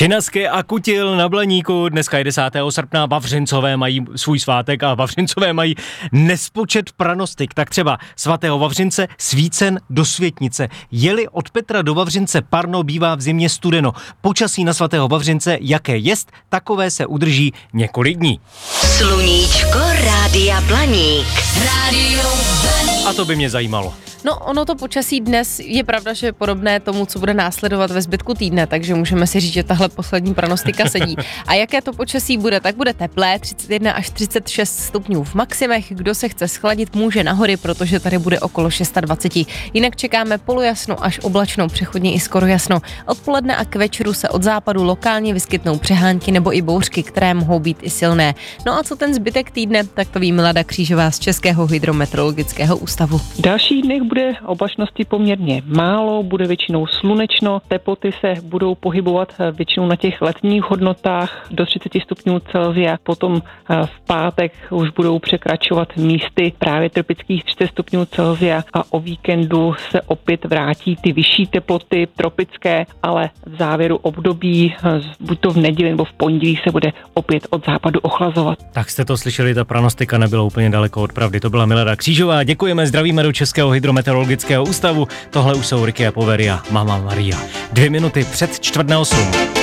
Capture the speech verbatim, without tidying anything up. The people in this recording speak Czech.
Činaské a Kutil na Blaníku, dneska je desátého srpna, Vavřincové mají svůj svátek a Vavřincové mají nespočet pranostik. Tak třeba svatého Vavřince svícen do Světnice. Jeli od Petra do Vavřince parno, bývá v zimě studeno. Počasí na svatého Vavřince, jaké jest, takové se udrží několik dní. Sluníčko Rádia Blaník. Rádio Blaník. A to by mě zajímalo. No, ono to počasí dnes je pravda, že je podobné tomu, co bude následovat ve zbytku týdne, takže můžeme si říct, že tahle poslední pranostika sedí. A jaké to počasí bude? Tak bude teplé, třicet jedna až třicet šest stupňů v maximech. Kdo se chce schladit, může na hory, protože tady bude okolo dvacet šest. Jinak čekáme polojasno až oblačno, přechodně i skoro jasno. Odpoledne a k večeru se od západu lokálně vyskytnou přehánky nebo i bouřky, které mohou být i silné. No a co ten zbytek týdne, tak to ví Milada Křížová z Českého hydrometeorologického ústavu. Další dnech bude oblačnosti poměrně málo, bude většinou slunečno, teploty se budou pohybovat většinou na těch letních hodnotách do třicet stupňů Celsia, potom v pátek už budou překračovat místy právě tropických třicet stupňů Celsia a o víkendu se opět vrátí ty vyšší teploty tropické, ale v závěru období, buď to v neděli nebo v pondělí, se bude opět od západu ochlazovat. Tak jste to slyšeli, ta pranostika nebyla úplně daleko od pravdy. To byla Milada Křížová. Děkujeme, zdravíme do Českého hydrometeorologického ústavu. Tohle už jsou Ricky a Povery a Mama Maria. Dvě minuty před čtvrt na osm.